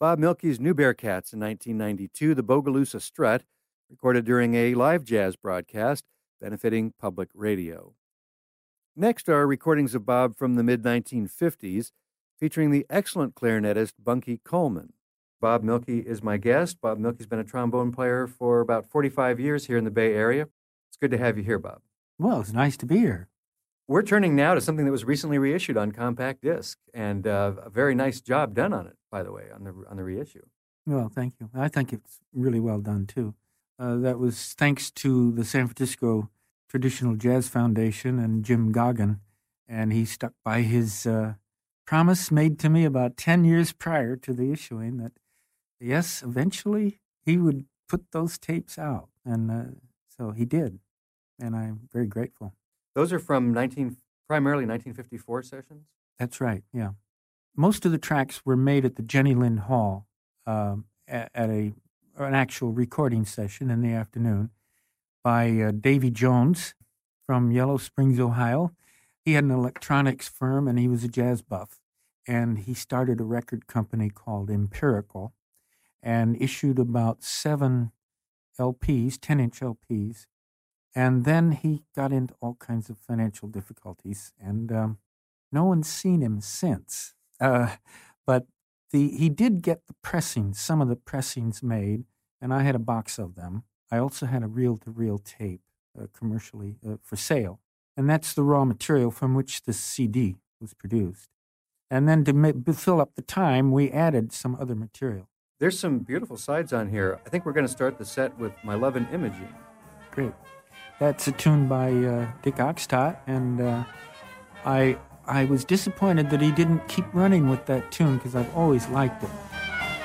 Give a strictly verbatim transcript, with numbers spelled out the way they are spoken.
Bob Milkey's New Bearcats in nineteen ninety-two, the Bogalusa Strut, recorded during a live jazz broadcast benefiting public radio. Next are recordings of Bob from the mid nineteen fifties, featuring the excellent clarinetist Bunky Coleman. Bob Milkey is my guest. Bob Milkey's been a trombone player for about forty-five years here in the Bay Area. It's good to have you here, Bob. Well, it's nice to be here. We're turning now to something that was recently reissued on compact disc, and uh, a very nice job done on it, by the way, on the on the reissue. Well, thank you. I think it's really well done, too. Uh, that was thanks to the San Francisco Traditional Jazz Foundation and Jim Goggin, and he stuck by his uh, promise made to me about ten years prior to the issuing that, yes, eventually he would put those tapes out, and uh, so he did, and I'm very grateful. Those are from nineteen, primarily nineteen fifty-four sessions? That's right, yeah. Most of the tracks were made at the Jenny Lind Hall um, at, at a an actual recording session in the afternoon by uh, Davy Jones from Yellow Springs, Ohio. He had an electronics firm, and he was a jazz buff. And he started a record company called Empirical and issued about seven L Ps, ten-inch L Ps. And then he got into all kinds of financial difficulties, and um, no one's seen him since. Uh, but the he did get the pressings, some of the pressings made, and I had a box of them. I also had a reel-to-reel tape uh, commercially uh, for sale, and that's the raw material from which this C D was produced. And then to ma- fill up the time, we added some other material. There's some beautiful sides on here. I think we're going to start the set with My Love and Imogene. Great. That's a tune by uh, Dick Oxtott, and uh, I I was disappointed that he didn't keep running with that tune because I've always liked it.